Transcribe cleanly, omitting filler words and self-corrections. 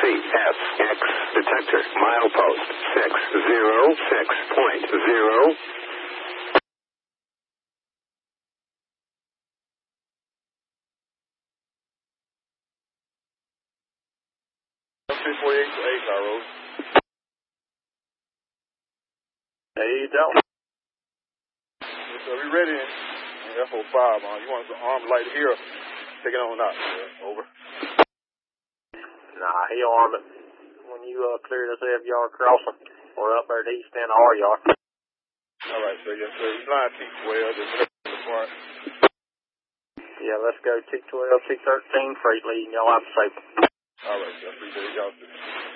CFX detector, milepost 606.0. 248 to 8 Car Road. Hey, Dallas. Yes, sir, we ready in FO5. You want the armed light here? Take it on out. Over. Nah, he'll arm it when you clear this F-yard crossing. We're up there at east end of our yard. All right, sir. Yes, sir. He's line T12. Just apart. Yeah, let's go T12, T13, freight leading. Y'all have to safe. All right, sir. Appreciate y'all.